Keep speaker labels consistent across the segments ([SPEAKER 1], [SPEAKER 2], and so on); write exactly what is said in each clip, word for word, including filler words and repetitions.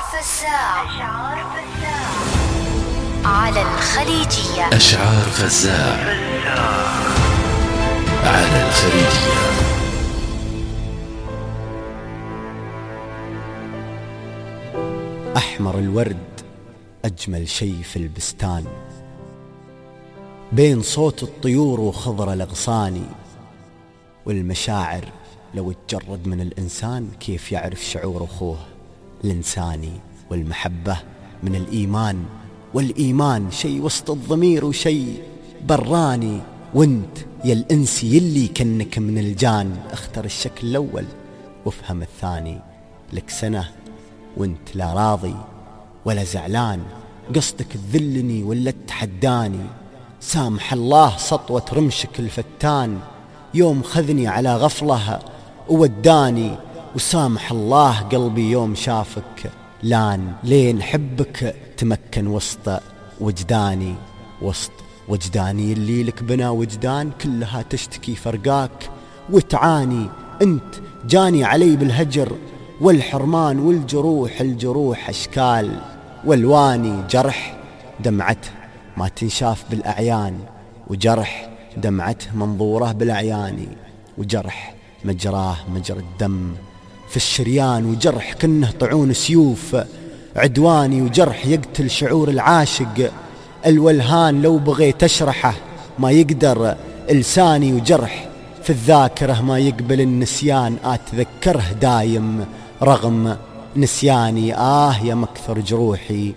[SPEAKER 1] فزاع على الخليجية.
[SPEAKER 2] أشعار فزاع على الخليجية.
[SPEAKER 3] أحمر الورد أجمل شي في البستان، بين صوت الطيور وخضر الأغصان، والمشاعر لو تجرد من الإنسان كيف يعرف شعور أخوه الإنساني، والمحبة من الإيمان، والإيمان شي وسط الضمير وشي براني. وانت يا الإنسي يلي كنك من الجان، اختر الشكل الأول وافهم الثاني. لك سنة وانت لا راضي ولا زعلان، قصدك تذلني ولا تحداني. سامح الله سطوة رمشك الفتان، يوم خذني على غفلة ووداني. وسامح الله قلبي يوم شافك لان، لين حبك تمكن وسط وجداني. وسط وجداني اللي لك بنا وجدان، كلها تشتكي فرقاك وتعاني. انت جاني علي بالهجر والحرمان، والجروح الجروح أشكال والواني. جرح دمعته ما تنشاف بالأعيان، وجرح دمعته منظوره بالأعيان. وجرح مجراه مجرى الدم في الشريان، وجرح كنه طعون سيوف عدواني. وجرح يقتل شعور العاشق الولهان، لو بغيت أشرحه ما يقدر لساني. وجرح في الذاكرة ما يقبل النسيان، أتذكره دايم رغم نسياني. آه يا مكثر جروحي،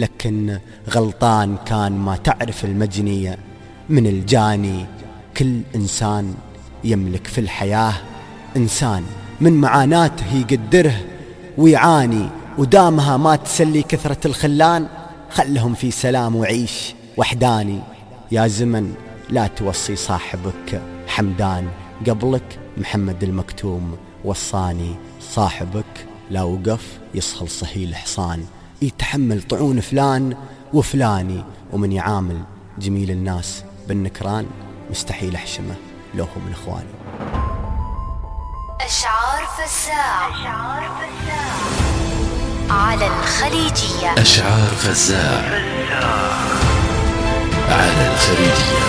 [SPEAKER 3] لكن غلطان كان ما تعرف المجني من الجاني. كل إنسان يملك في الحياة إنسان من معاناته يقدره ويعاني، ودامها ما تسلي كثرة الخلان، خلهم في سلام وعيش وحداني. يا زمن لا توصي صاحبك حمدان، قبلك محمد المكتوم وصاني. صاحبك لا وقف يصهل صهيل حصان، يتحمل طعون فلان وفلاني. ومن يعامل جميل الناس بالنكران، مستحيل أحشمه لو هو من إخواني.
[SPEAKER 1] أشعار فزاع على الخليجية.
[SPEAKER 2] أشعار فزاع على الخليجية.